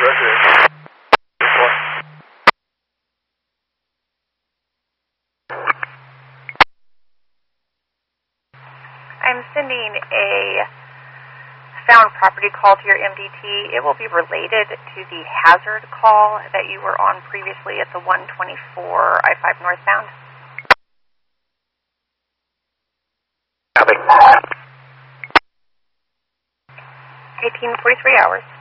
I'm sending a found property call to your MDT. It will be related to the hazard call that you were on previously at the 124 I-5 northbound. Copy. 1843 hours.